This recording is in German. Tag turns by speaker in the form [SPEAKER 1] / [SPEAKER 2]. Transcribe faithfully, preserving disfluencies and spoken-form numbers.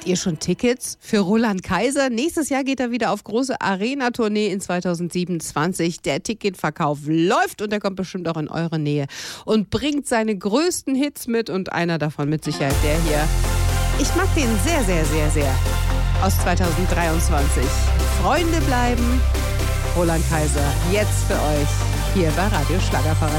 [SPEAKER 1] Habt ihr schon Tickets für Roland Kaiser? Nächstes Jahr geht er wieder auf große Arena-Tournee in zweitausendsiebenundzwanzig. Der Ticketverkauf läuft und er kommt bestimmt auch in eure Nähe und bringt seine größten Hits mit und einer davon mit Sicherheit der hier. Ich mag den sehr, sehr, sehr, sehr. Aus zweitausenddreiundzwanzig. Freunde bleiben. Roland Kaiser, jetzt für euch hier bei Radio Schlagerparadies.